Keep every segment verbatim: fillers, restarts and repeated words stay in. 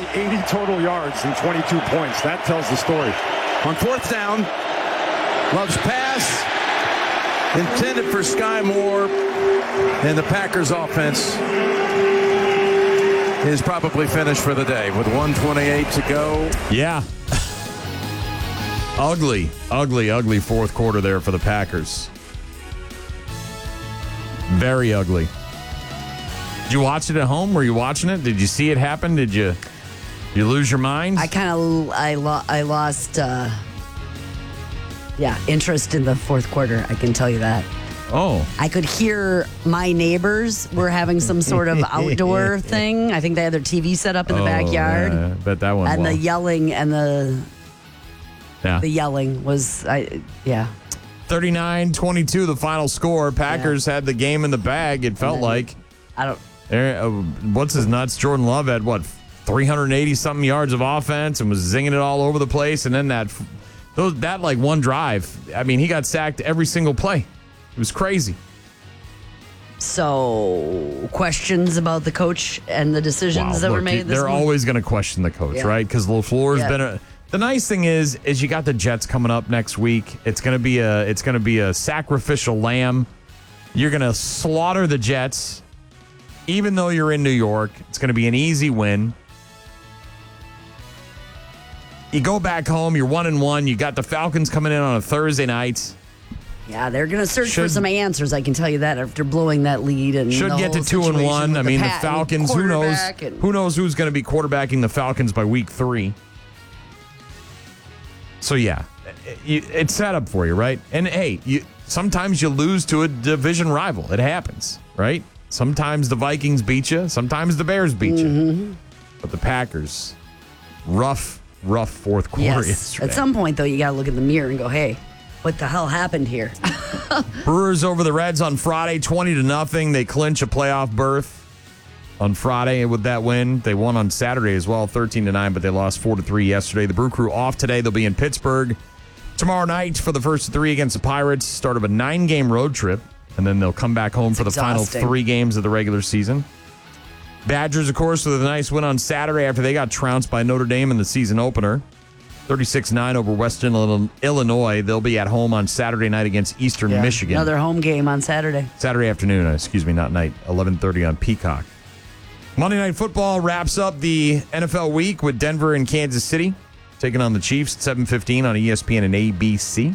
eighty total yards and twenty-two points. That tells the story. On fourth down, Love's pass intended for Sky Moore, and the Packers offense is probably finished for the day with one twenty-eight to go. Yeah. ugly, ugly, ugly fourth quarter there for the Packers. Very ugly. Did you watch it at home? Were you watching it? Did you see it happen? Did you you lose your mind? I kind of I, lo- I lost uh, yeah interest in the fourth quarter. I can tell you that. Oh. I could hear my neighbors were having some sort of outdoor thing. I think they had their T V set up in the Oh, backyard. Yeah, I bet that one. And well. the yelling and the yeah. the yelling was I yeah. thirty-nine twenty-two the final score. Packers yeah. had the game in the bag, it felt then, like. I don't Uh, what's his nuts? Jordan Love had, what, three hundred eighty something yards of offense and was zinging it all over the place. And then that, those, that like one drive, I mean, he got sacked every single play. It was crazy. So, questions about the coach and the decisions Wow, that look, were made this They're month? always going to question the coach, Yeah. right? Because LaFleur's Yeah. been a. The nice thing is, is you got the Jets coming up next week. It's going to be a, it's going to be a sacrificial lamb. You're going to slaughter the Jets. Even though you're in New York, it's going to be an easy win. You go back home, you're one and one. You got the Falcons coming in on a Thursday night. Yeah, they're going to search Should- for some answers. I can tell you that after blowing that lead and Should the get to whole two and situation one. with I mean, the Pat and Falcons. Who knows? quarterback and- Who knows who's going to be quarterbacking the Falcons by week three? So yeah, it- it's set up for you, right? And hey, you sometimes you lose to a division rival. It happens, right? Sometimes the Vikings beat you. Sometimes the Bears beat you. Mm-hmm. But the Packers, rough, rough fourth quarter Yes. yesterday. At some point, though, you got to look in the mirror and go, hey, what the hell happened here? Brewers over the Reds on Friday, twenty to nothing. They clinch a playoff berth on Friday with that win. They won on Saturday as well, thirteen to nine, but they lost four to three yesterday. The Brew Crew off today. They'll be in Pittsburgh tomorrow night for the first three against the Pirates. Start of a nine-game road trip, and then they'll come back home It's for the exhausting. final three games of the regular season. Badgers, of course, with a nice win on Saturday after they got trounced by Notre Dame in the season opener. thirty-six nine over Western Illinois. They'll be at home on Saturday night against Eastern Yeah, Michigan. Another home game on Saturday. Saturday afternoon, uh, excuse me, not night, eleven thirty on Peacock. Monday Night Football wraps up the N F L week with Denver and Kansas City taking on the Chiefs at seven fifteen on E S P N and A B C.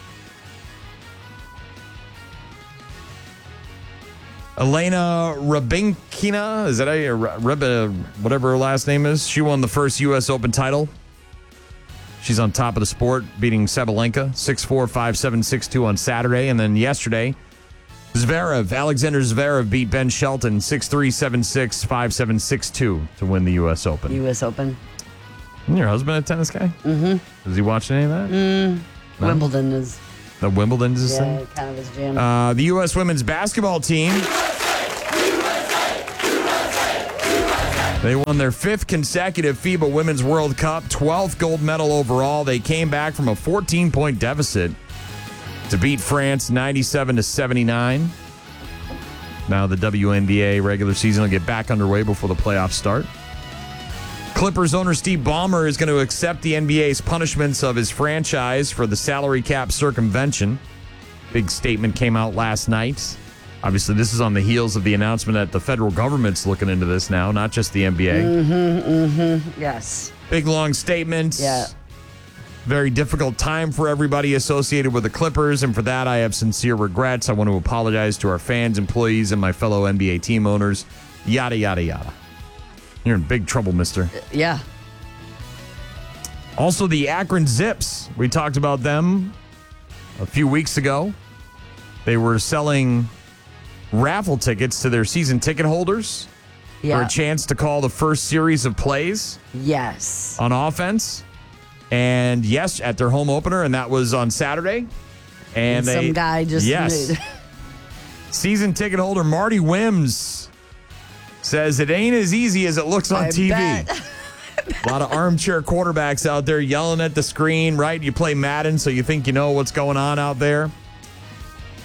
Elena Rabinkina, is that how you, Reb, whatever her last name is? She won the first U S Open title. She's on top of the sport, beating Sabalenka six four, five seven, six two on Saturday. And then yesterday, Zverev, Alexander Zverev beat Ben Shelton six three, seven six, five seven, six two to win the U S Open. U S Open. Isn't your husband a tennis guy? Mm-hmm. Is he watching any of that? Mm, No? Wimbledon is, The Wimbledon is his yeah, thing? kind of his jam. Uh, the U S women's basketball team. They won their fifth consecutive FIBA Women's World Cup, twelfth gold medal overall. They came back from a fourteen-point deficit to beat France ninety-seven to seventy-nine. Now the W N B A regular season will get back underway before the playoffs start. Clippers owner Steve Ballmer is going to accept the N B A's punishments of his franchise for the salary cap circumvention. Big statement came out last night. Obviously, this is on the heels of the announcement that the federal government's looking into this now, not just the N B A. Mm-hmm, mm-hmm. Yes. Big, long statement. Yeah. Very difficult time for everybody associated with the Clippers, and for that, I have sincere regrets. I want to apologize to our fans, employees, and my fellow N B A team owners. Yada, yada, yada. You're in big trouble, mister. Yeah. Also, the Akron Zips. We talked about them a few weeks ago. They were selling raffle tickets to their season ticket holders Yeah. for a chance to call the first series of plays Yes. on offense. And yes, at their home opener, and that was on Saturday. And, And they, some guy just yes, made- season ticket holder Marty Wims says it ain't as easy as it looks on I T V. bet. A lot of armchair quarterbacks out there yelling at the screen, right? You play Madden, so you think you know what's going on out there.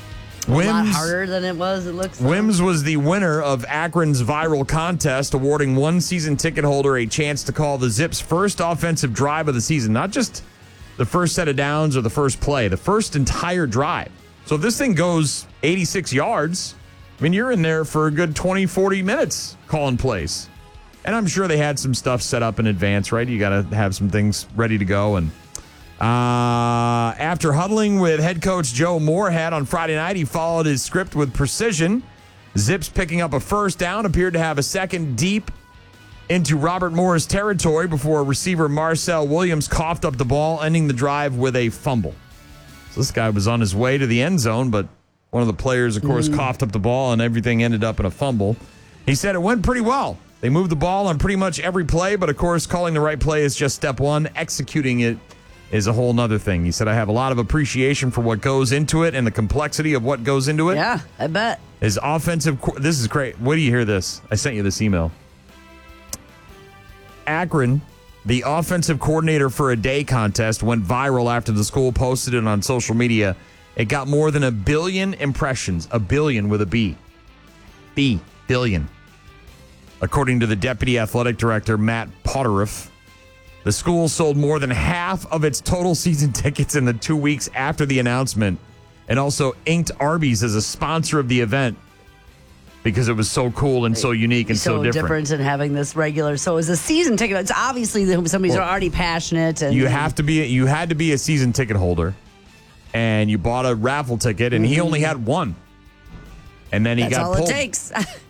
a lot Wims- harder than it was, it looks like. Wims was the winner of Akron's viral contest, awarding one season ticket holder a chance to call the Zips' first offensive drive of the season. Not just the first set of downs or the first play, the first entire drive. So if this thing goes eighty-six yards, I mean, you're in there for a good twenty, forty minutes calling plays. And I'm sure they had some stuff set up in advance, right? You got to have some things ready to go. And uh, after huddling with head coach Joe Moorhead on Friday night, he followed his script with precision. Zips picking up a first down, appeared to have a second deep into Robert Moore's territory before receiver Marcel Williams coughed up the ball, ending the drive with a fumble. So this guy was on his way to the end zone, but one of the players, of course, mm. coughed up the ball, and everything ended up in a fumble. He said it went pretty well. They moved the ball on pretty much every play, but of course, calling the right play is just step one. Executing it is a whole nother thing. He said, I have a lot of appreciation for what goes into it and the complexity of what goes into it. Yeah, I bet. His offensive, this is great. Wait till you hear this. I sent you this email. Akron, the offensive coordinator for a day contest, went viral after the school posted it on social media. It got more than a billion impressions. A billion with a B. B. Billion. According to the deputy athletic director, Matt Potteriff, the school sold more than half of its total season tickets in the two weeks after the announcement, and also inked Arby's as a sponsor of the event because it was so cool and so unique and so, so different. different than having this regular. So it was a season ticket. It's obviously that somebody's well, already passionate. And you have to be. You had to be a season ticket holder, and you bought a raffle ticket, and mm-hmm. he only had one. And then he That's got all pulled. It takes.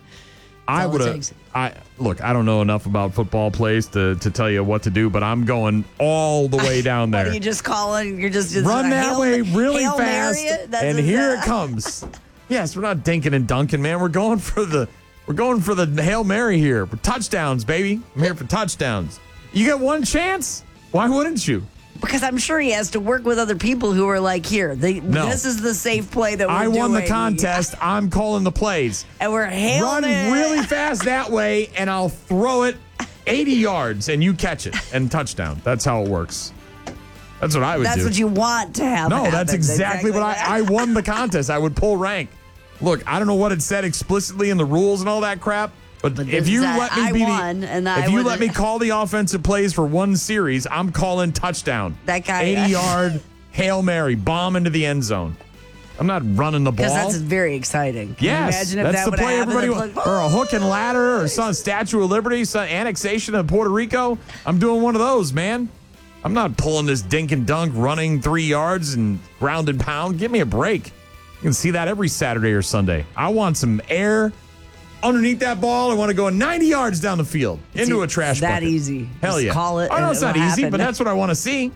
I would have. I look. I don't know enough about football plays to, to tell you what to do, but I'm going all the way down there. What are you just calling? You're just, just run that Hail, way really Hail fast, and here it comes. Yes, we're not dinking and dunking, man. We're going for the we're going for the Hail Mary here. For touchdowns, baby. I'm here for touchdowns. You get one chance. Why wouldn't you? Because I'm sure he has to work with other people who are like, here, they, no. this is the safe play that we're I won doing. the contest. I'm calling the plays. And we're hailing Run it. really fast that way, and I'll throw it eighty yards, and you catch it, and touchdown. That's how it works. That's what I would that's do. That's what you want to have No, happen. that's exactly, exactly what that. I, I won the contest. I would pull rank. Look, I don't know what it said explicitly in the rules and all that crap, but, but if you that, let me I be won, the, and if I you would, let me call the offensive plays for one series, I'm calling touchdown. That guy, eighty yard Hail Mary, bomb into the end zone. I'm not running the ball. Because that's very exciting. Can yes, you imagine if that's that the would play happen? everybody Like, or a hook and ladder or some Statue of Liberty, some annexation of Puerto Rico. I'm doing one of those, man. I'm not pulling this dink and dunk, running three yards and ground and pound. Give me a break. You can see that every Saturday or Sunday. I want some air underneath that ball. I want to go ninety yards down the field into a trash that bucket. easy. Hell Just yeah. call it. I know it's not easy, happen. but that's what I want to see.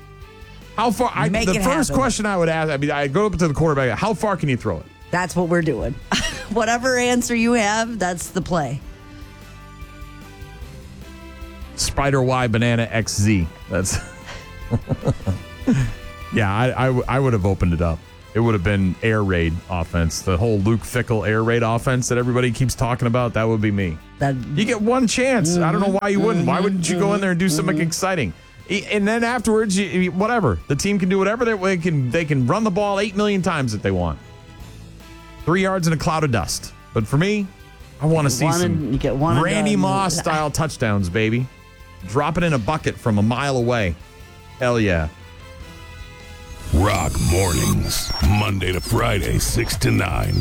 How far? I, Make the it first happen. question I would ask, I mean, I go up to the quarterback. How far can you throw it? That's what we're doing. Whatever answer you have, that's the play. Spider Y Banana X Z. That's yeah. I, I, I would have opened it up. It would have been air raid offense. The whole Luke Fickell air raid offense that everybody keeps talking about. That would be me. That you get one chance. Mm-hmm, I don't know why you wouldn't. Mm-hmm, why wouldn't you mm-hmm, go in there and do something mm-hmm. exciting? And then afterwards, you, whatever. The team can do whatever they, they can. They can run the ball eight million times if they want. Three yards in a cloud of dust. But for me, I want to see wanted, some you get one Randy Moss style touchdowns, baby. Drop it in a bucket from a mile away. Hell yeah. Rock mornings, Monday to Friday, six to nine.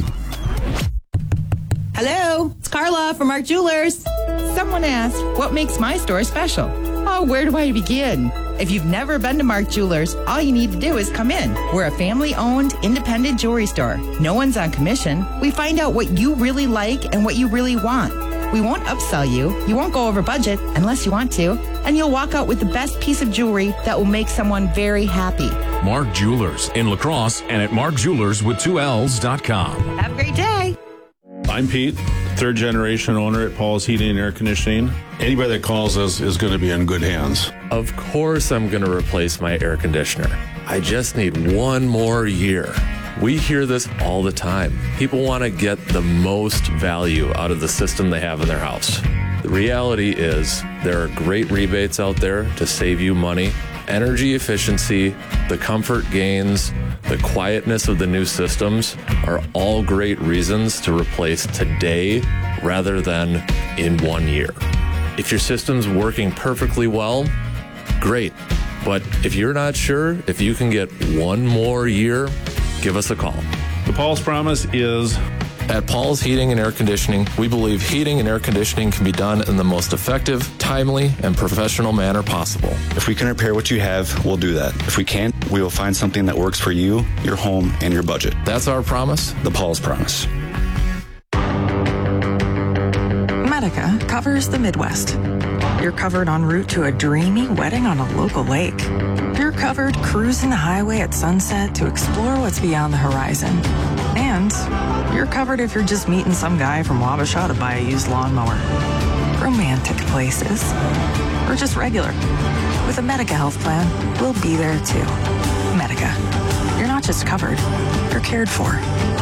Hello, it's Carla from Mark Jewelers. Someone asked, what makes my store special? Oh, where do I begin? If you've never been to Mark Jewelers, all you need to do is come in. We're a family-owned, independent jewelry store. No one's on commission. We find out what you really like and what you really want. We won't upsell you. You won't go over budget unless you want to. And you'll walk out with the best piece of jewelry that will make someone very happy. Mark Jewelers in La Crosse and at mark jewelers with two L's dot com. Have a great day. I'm Pete, third generation owner at Paul's Heating and Air Conditioning. Anybody that calls us is going to be in good hands. Of course I'm going to replace my air conditioner. I just need one more year. We hear this all the time. People want to get the most value out of the system they have in their house. The reality is there are great rebates out there to save you money, Energy efficiency, the comfort gains, the quietness of the new systems are all great reasons to replace today rather than in one year. If your system's working perfectly well, great. But if you're not sure if you can get one more year, give us a call. The Paul's Promise is... At Paul's Heating and Air Conditioning, we believe heating and air conditioning can be done in the most effective, timely, and professional manner possible. If we can repair what you have, we'll do that. If we can't, we will find something that works for you, your home, and your budget. That's our promise. The Paul's Promise. Medica covers the Midwest. You're covered en route to a dreamy wedding on a local lake. You're covered cruising the highway at sunset to explore what's beyond the horizon. And you're covered if you're just meeting some guy from Wabasha to buy a used lawnmower. Romantic places. Or just regular. With a Medica health plan, we'll be there too. Medica. You're not just covered, you're cared for.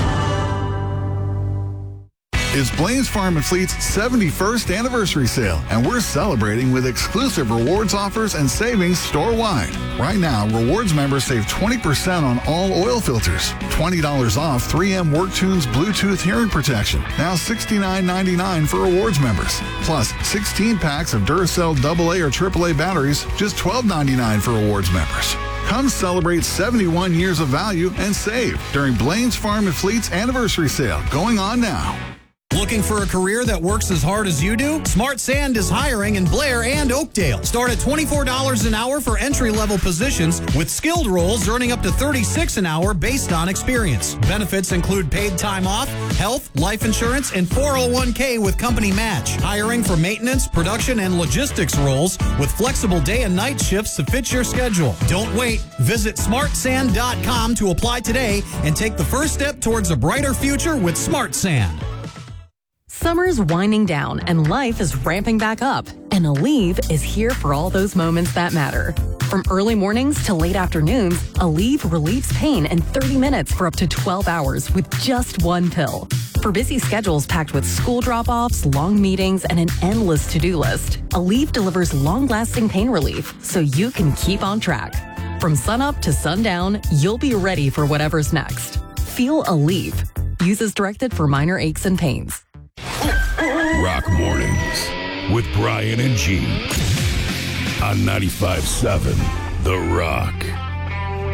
It's Blaines Farm and Fleet's seventy-first anniversary sale, and we're celebrating with exclusive rewards offers and savings store-wide. Right now, rewards members save twenty percent on all oil filters, twenty dollars off three M WorkTunes Bluetooth hearing protection, now sixty-nine ninety-nine for rewards members, plus sixteen packs of Duracell double A or triple A batteries, just twelve ninety-nine for rewards members. Come celebrate seventy-one years of value and save during Blaines Farm and Fleet's anniversary sale, going on now. Looking for a career that works as hard as you do? Smart Sand is hiring in Blair and Oakdale. Start at twenty-four dollars an hour for entry-level positions, with skilled roles earning up to thirty-six dollars an hour based on experience. Benefits include paid time off, health, life insurance, and four oh one k with company match. Hiring for maintenance, production, and logistics roles with flexible day and night shifts to fit your schedule. Don't wait. Visit smart sand dot com to apply today and take the first step towards a brighter future with Smart Sand. Summer's winding down and life is ramping back up, and Aleve is here for all those moments that matter. From early mornings to late afternoons, Aleve relieves pain in thirty minutes for up to twelve hours with just one pill. For busy schedules packed with school drop-offs, long meetings, and an endless to-do list, Aleve delivers long-lasting pain relief so you can keep on track. From sunup to sundown, you'll be ready for whatever's next. Feel Aleve. Use as directed for minor aches and pains. Rock Mornings with Brian and Gene on ninety-five point seven The Rock.